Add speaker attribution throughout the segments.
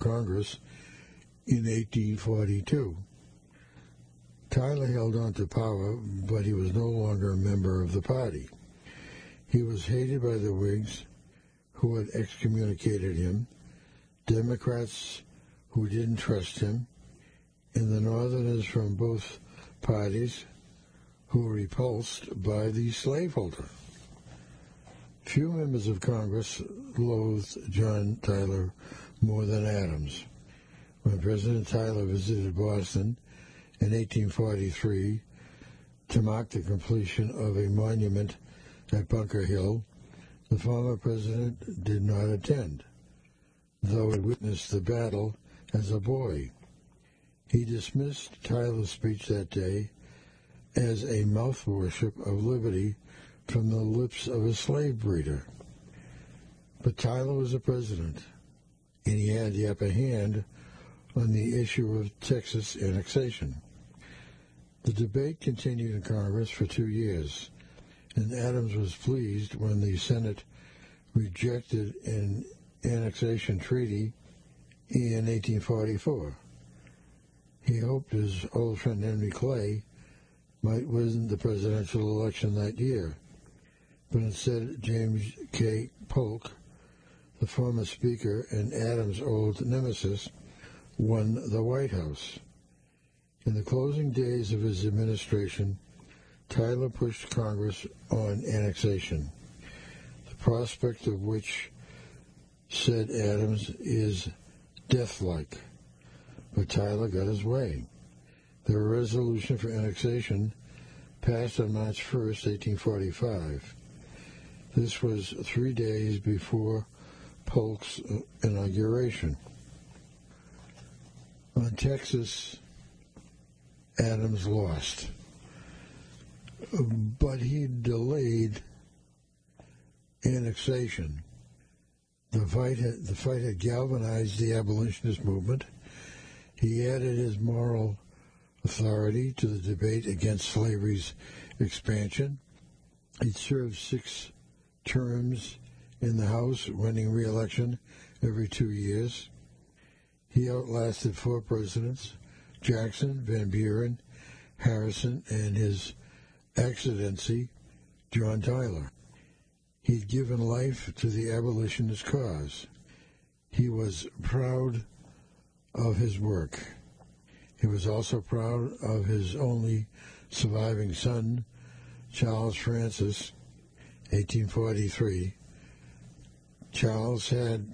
Speaker 1: Congress in 1842. Tyler held on to power, but he was no longer a member of the party. He was hated by the Whigs, who had excommunicated him, Democrats who didn't trust him, and the Northerners from both parties who were repulsed by the slaveholder. Few members of Congress loathed John Tyler more than Adams. When President Tyler visited Boston in 1843 to mark the completion of a monument at Bunker Hill, the former president did not attend, though he witnessed the battle as a boy. He dismissed Tyler's speech that day as a mouth worship of liberty from the lips of a slave breeder. But Tyler was a president, and he had the upper hand on the issue of Texas annexation. The debate continued in Congress for 2 years, and Adams was pleased when the Senate rejected an annexation treaty in 1844. He hoped his old friend Henry Clay might win the presidential election that year, but instead James K. Polk, the former Speaker and Adams' old nemesis, won the White House. In the closing days of his administration, Tyler pushed Congress on annexation, the prospect of which, said Adams, is death-like. But Tyler got his way. The resolution for annexation passed on March 1st, 1845. This was 3 days before Polk's inauguration. On Texas, Adams lost, but he delayed annexation. The fight had galvanized the abolitionist movement. He added his moral authority to the debate against slavery's expansion. He served 6 terms in the House, winning re-election every 2 years. He outlasted 4 presidents, Jackson, Van Buren, Harrison, and his excellency, John Tyler. He'd given life to the abolitionist cause. He was proud of his work. He was also proud of his only surviving son, Charles Francis, 1843. Charles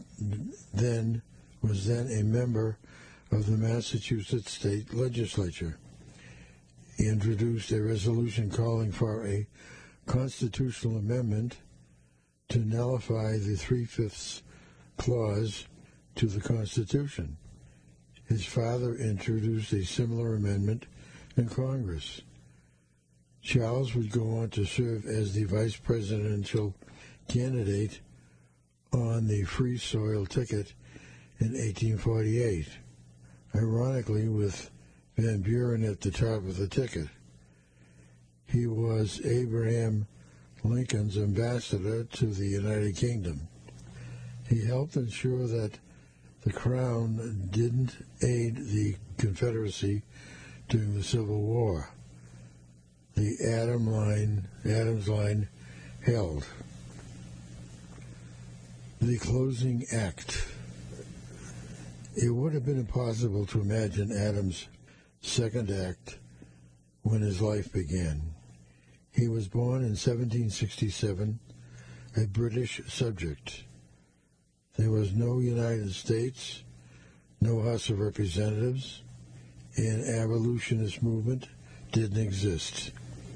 Speaker 1: was then a member of the Massachusetts State Legislature. He introduced a resolution calling for a constitutional amendment to nullify the 3/5 clause to the Constitution. His father introduced a similar amendment in Congress. Charles would go on to serve as the vice presidential candidate on the Free Soil ticket in 1848, ironically with Van Buren at the top of the ticket. He was Abraham Lincoln's ambassador to the United Kingdom. He helped ensure that the Crown didn't aid the Confederacy during the Civil War. The Adams line held. The closing act. It would have been impossible to imagine Adams' second act when his life began. He was born in 1767, a British subject. There was no United States, no House of Representatives, and abolitionist movement didn't exist.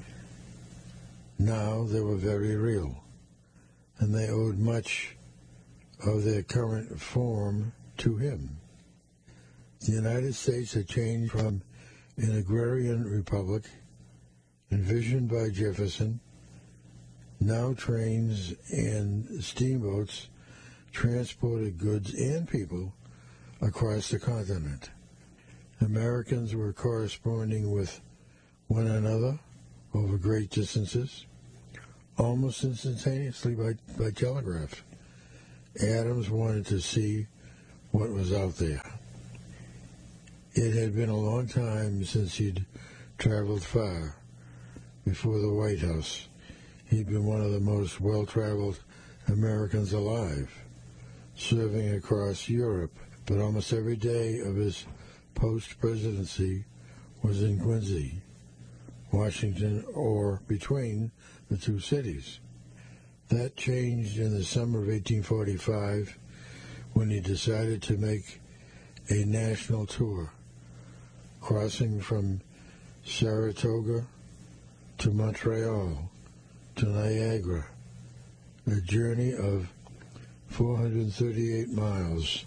Speaker 1: Now they were very real, and they owed much of their current form to him. The United States had changed from an agrarian republic envisioned by Jefferson. Now trains and steamboats transported goods and people across the continent. Americans were corresponding with one another over great distances, almost instantaneously by telegraph. Adams wanted to see what was out there. It had been a long time since he'd traveled far. Before the White House, he'd been one of the most well-traveled Americans alive, serving across Europe, but almost every day of his post-presidency was in Quincy, Washington, or between the two cities. That changed in the summer of 1845 when he decided to make a national tour, crossing from Saratoga to Montreal to Niagara, a journey of 438 miles.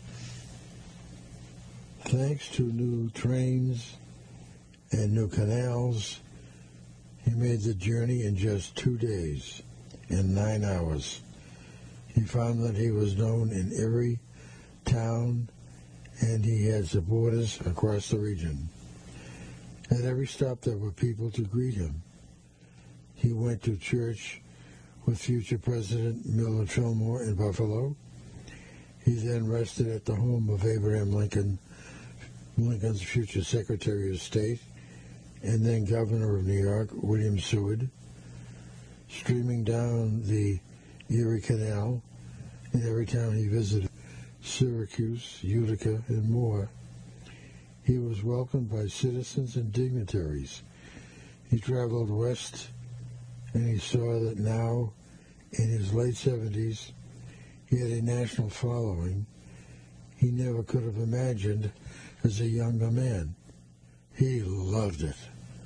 Speaker 1: Thanks to new trains and new canals, he made the journey in just 2 days and 9 hours. He found that he was known in every town, and he had supporters across the region. At every stop there were people to greet him. He went to church with future President Millard Fillmore in Buffalo. He then rested at the home of Abraham Lincoln, Lincoln's future Secretary of State, and then Governor of New York, William Seward. Streaming down the Erie Canal in every town he visited, Syracuse, Utica, and more, he was welcomed by citizens and dignitaries. He traveled west, and he saw that now, in his late 70s, he had a national following he never could have imagined as a younger man. He loved it.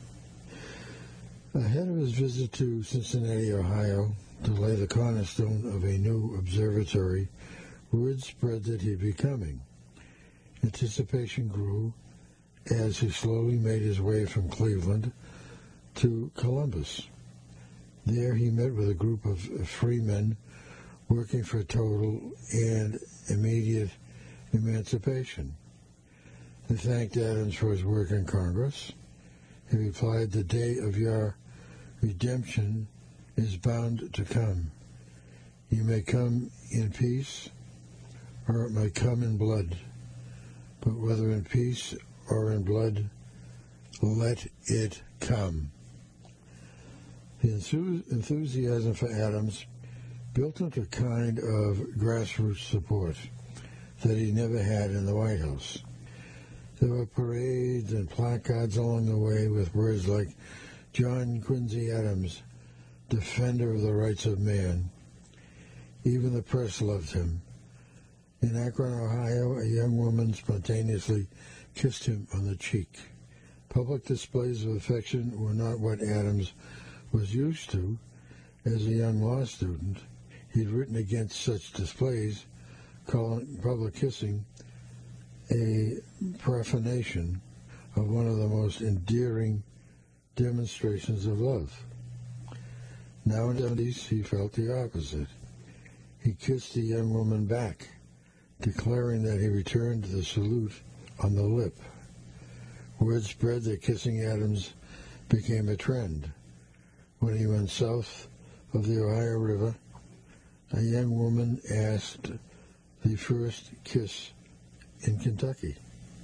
Speaker 1: Ahead of his visit to Cincinnati, Ohio, to lay the cornerstone of a new observatory, word spread that he'd be coming. Anticipation grew as he slowly made his way from Cleveland to Columbus. There he met with a group of freemen working for total and immediate emancipation. They thanked Adams for his work in Congress. He replied, "The day of your redemption is bound to come. You may come in peace, or it may come in blood. But whether in peace or in blood, let it come." The enthusiasm for Adams built into a kind of grassroots support that he never had in the White House. There were parades and placards along the way with words like John Quincy Adams, defender of the rights of man. Even the press loved him. In Akron, Ohio, a young woman spontaneously kissed him on the cheek. Public displays of affection were not what Adams was used to. As a young law student, he'd written against such displays, calling public kissing a profanation of one of the most endearing demonstrations of love. Now in the 70s, he felt the opposite. He kissed the young woman back, declaring that he returned the salute on the lip. Word spread that kissing Adams became a trend. When he went south of the Ohio River, a young woman asked the first kiss in Kentucky.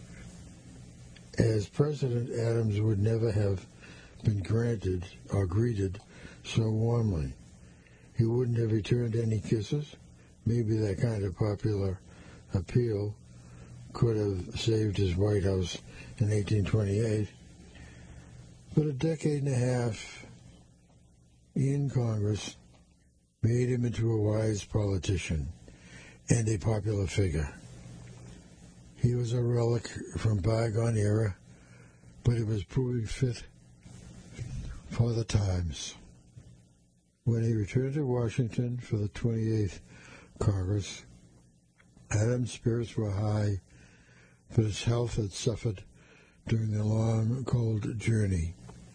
Speaker 1: As president, Adams would never have been granted or greeted so warmly. He wouldn't have returned any kisses. Maybe that kind of popular appeal could have saved his White House in 1828. But a decade and a half in Congress made him into a wise politician and a popular figure. He was a relic from bygone era, but he was proving fit for the times. When he returned to Washington for the 28th Congress, Adams' spirits were high, but his health had suffered during the long, cold journey.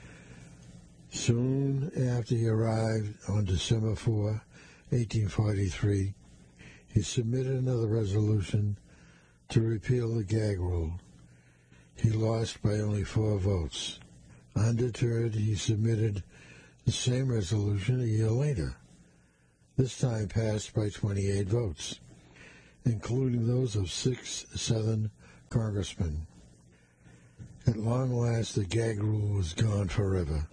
Speaker 1: Soon after he arrived on December 4, 1843, he submitted another resolution to repeal the gag rule. He lost by only 4 votes. Undeterred, he submitted the same resolution a year later, this time passed by 28 votes. including those of 6 Southern congressmen. At long last, the gag rule was gone forever.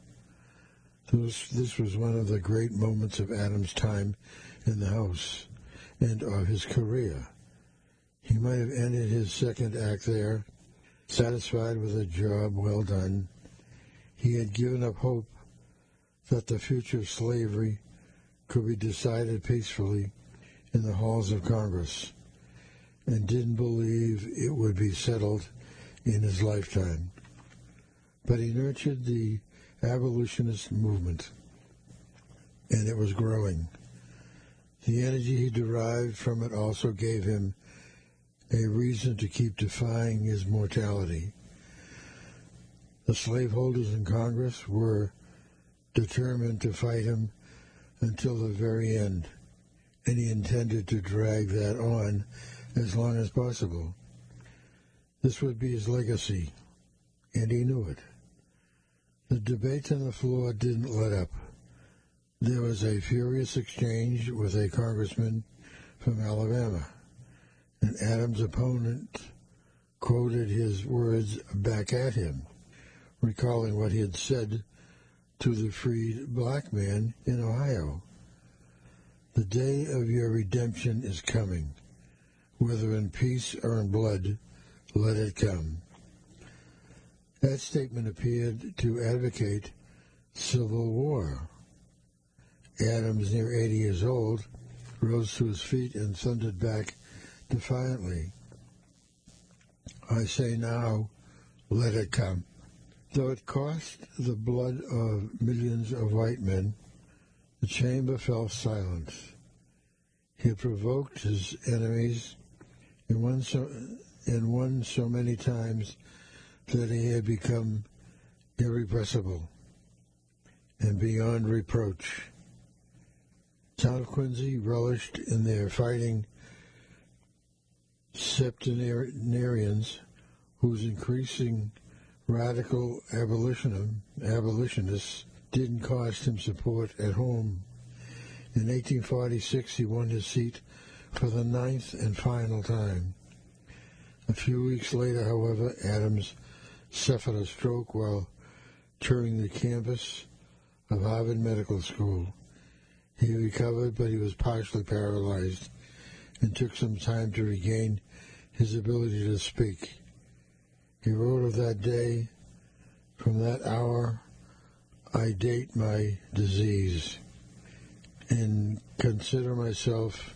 Speaker 1: This was one of the great moments of Adams' time in the House and of his career. He might have ended his second act there, satisfied with a job well done. He had given up hope that the future of slavery could be decided peacefully in the halls of Congress, and didn't believe it would be settled in his lifetime. But he nurtured the abolitionist movement, and it was growing. The energy he derived from it also gave him a reason to keep defying his mortality. The slaveholders in Congress were determined to fight him until the very end, and he intended to drag that on as long as possible. This would be his legacy, and he knew it. The debates on the floor didn't let up. There was a furious exchange with a congressman from Alabama, and Adams' opponent quoted his words back at him, recalling what he had said to the freed black man in Ohio. "The day of your redemption is coming. Whether in peace or in blood, let it come." That statement appeared to advocate civil war. Adams, near 80 years old, rose to his feet and thundered back defiantly, "I say now, let it come." Though it cost the blood of millions of white men, the chamber fell silent. He had provoked his enemies and won so many times that he had become irrepressible and beyond reproach. The town of Quincy relished in their fighting septenarians, whose increasing radical abolitionists didn't cost him support at home. In 1846, he won his seat for the 9th and final time. A few weeks later, however, Adams suffered a stroke while touring the campus of Harvard Medical School. He recovered, but he was partially paralyzed and took some time to regain his ability to speak. He wrote of that day, "From that hour I date my disease and consider myself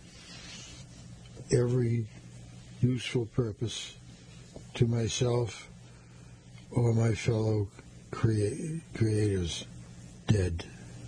Speaker 1: every useful purpose to myself or my fellow creators dead."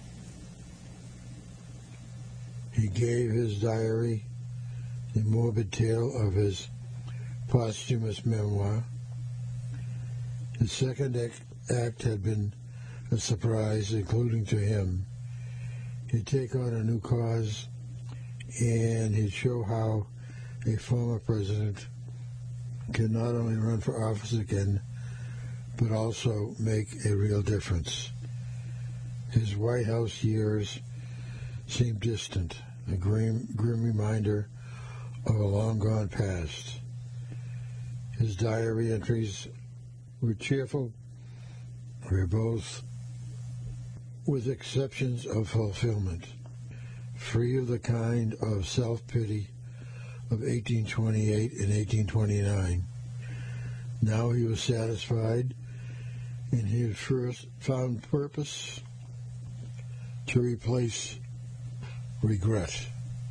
Speaker 1: He gave his diary the morbid tale of his posthumous memoir. His second act had been a surprise, including to him. He'd take on a new cause, and he'd show how a former president can not only run for office again, but also make a real difference. His White House years seemed distant, a grim reminder of a long-gone past. His diary entries were cheerful, verbose, with exceptions of fulfillment, free of the kind of self-pity of 1828 and 1829. Now he was satisfied, and he had first found purpose to replace regret.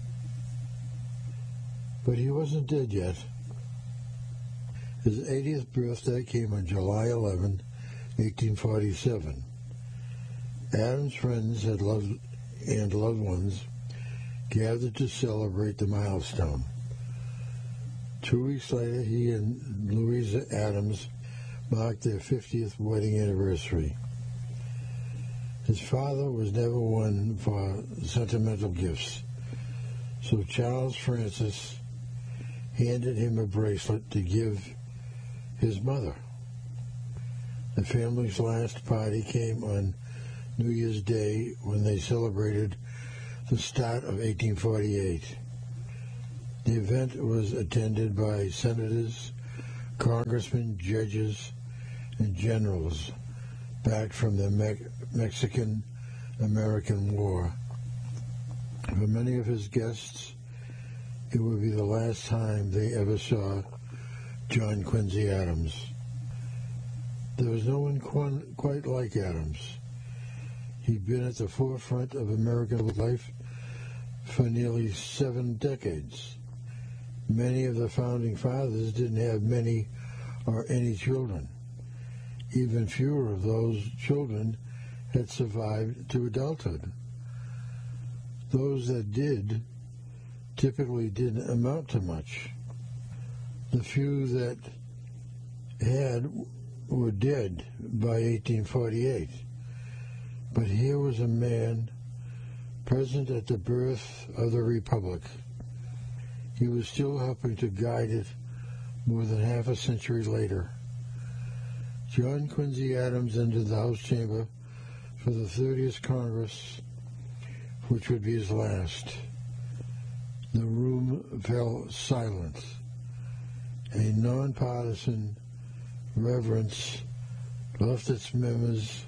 Speaker 1: But he wasn't dead yet. His 80th birthday came on July 11, 1847. Adams' friends and loved ones gathered to celebrate the milestone. 2 weeks later, he and Louisa Adams marked their 50th wedding anniversary. His father was never one for sentimental gifts, so Charles Francis handed him a bracelet to give his mother. The family's last party came on New Year's Day, when they celebrated the start of 1848. The event was attended by senators, congressmen, judges, and generals back from the Mexican-American War. For many of his guests, it would be the last time they ever saw John Quincy Adams. There was no one quite like Adams. He'd been at the forefront of American life for nearly 7 decades. Many of the founding fathers didn't have many or any children. Even fewer of those children had survived to adulthood. Those that did typically didn't amount to much. The few that had were dead by 1848. But here was a man present at the birth of the Republic. He was still helping to guide it more than half a century later. John Quincy Adams entered the House chamber for the 30th Congress, which would be his last. The room fell silent. A nonpartisan reverence left its members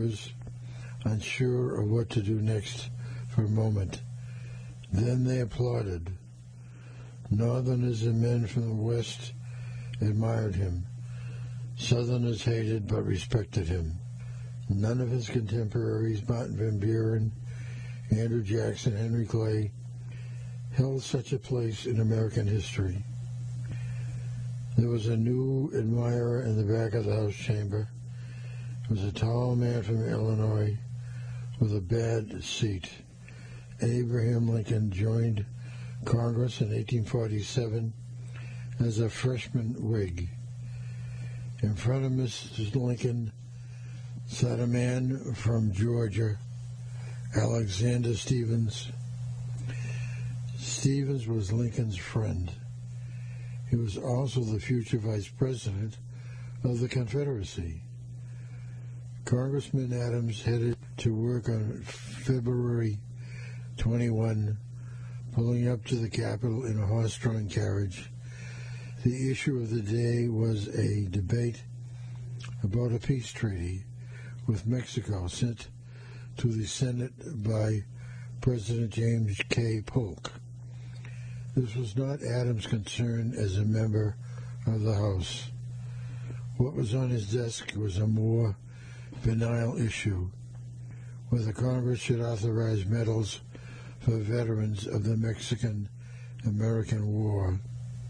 Speaker 1: unsure of what to do next for a moment. Then they applauded. Northerners and men from the West admired him. Southerners hated but respected him. None of his contemporaries, Martin Van Buren, Andrew Jackson, Henry Clay, held such a place in American history. There was a new admirer in the back of the House chamber. It was a tall man from Illinois with a bad seat. Abraham Lincoln joined Congress in 1847 as a freshman Whig. In front of Mrs. Lincoln sat a man from Georgia, Alexander Stephens. Stephens was Lincoln's friend. He was also the future vice president of the Confederacy. Congressman Adams headed to work on February 21, pulling up to the Capitol in a horse-drawn carriage. The issue of the day was a debate about a peace treaty with Mexico sent to the Senate by President James K. Polk. This was not Adams' concern as a member of the House. What was on his desk was a more benign issue, whether Congress should authorize medals for veterans of the Mexican-American War.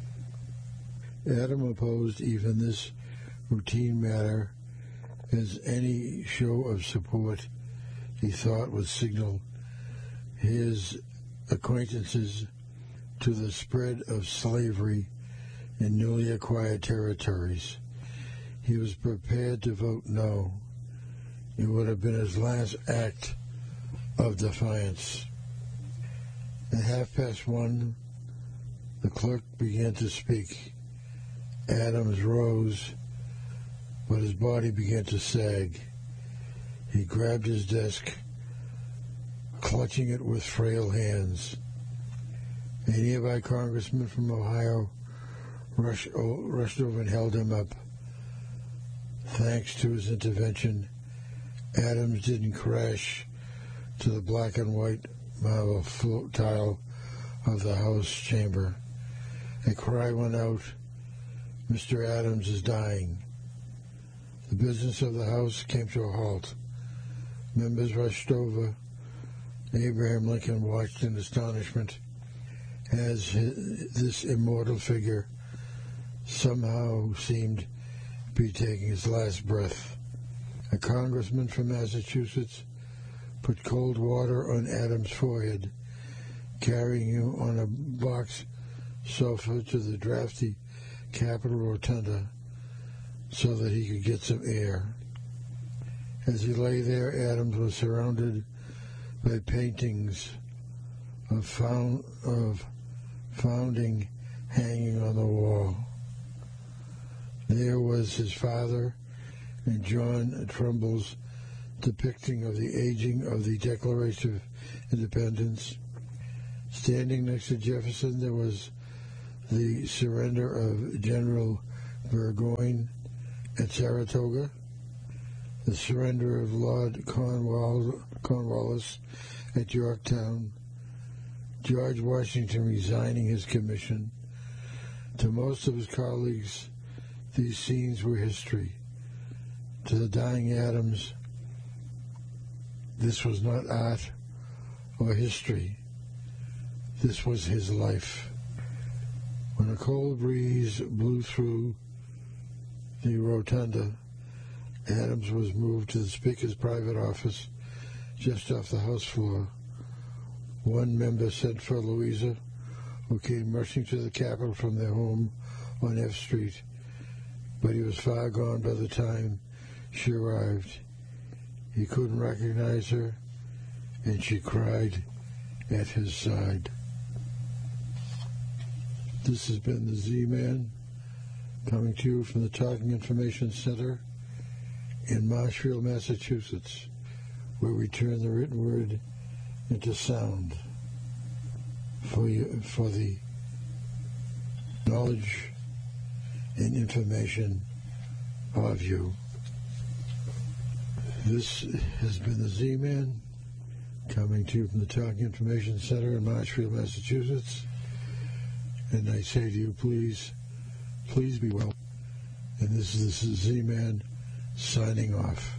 Speaker 1: Adams opposed even this routine matter as any show of support he thought would signal his acquaintances to the spread of slavery in newly acquired territories. He was prepared to vote no. It would have been his last act of defiance. At 1:30, the clerk began to speak. Adams rose, but his body began to sag. He grabbed his desk, clutching it with frail hands. A nearby congressman from Ohio rushed over and held him up. Thanks to his intervention, Adams didn't crash to the black and white marble tile of the House chamber. A cry went out, "Mr. Adams is dying." The business of the House came to a halt. Members rushed over. Abraham Lincoln watched in astonishment as this immortal figure somehow seemed to be taking his last breath. A congressman from Massachusetts put cold water on Adams' forehead, carrying him on a box sofa to the drafty Capitol Rotunda so that he could get some air. As he lay there, Adams was surrounded by paintings of founding hanging on the wall. There was his father and John Trumbull's depicting of the aging of the Declaration of Independence. Standing next to Jefferson, there was the surrender of General Burgoyne at Saratoga, the surrender of Lord Cornwallis at Yorktown, George Washington resigning his commission. To most of his colleagues, these scenes were history. To the dying Adams, this was not art or history. This was his life. When a cold breeze blew through the rotunda, Adams was moved to the Speaker's private office just off the House floor. One member sent for Louisa, who came rushing to the Capitol from their home on F Street, but he was far gone by the time she arrived. He couldn't recognize her, and she cried at his side. This has been the Z-Man, coming to you from the Talking Information Center in Marshfield, Massachusetts, where we turn the written word into sound for the knowledge and information of you. This has been the Z-Man, coming to you from the Talking Information Center in Marshfield, Massachusetts. And I say to you, please be well. And this is the Z-Man signing off.